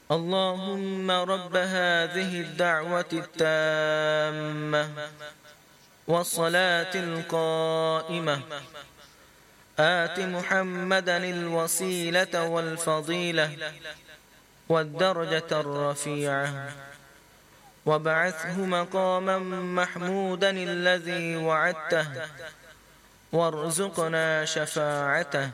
اللهم رب هذه الدعوة التامة والصلاة القائمة آت محمدا الوسيلة والفضيلة والدرجة الرفيعة وابعثه مقاما محمودا الذي وعدته وارزقنا شفاعته.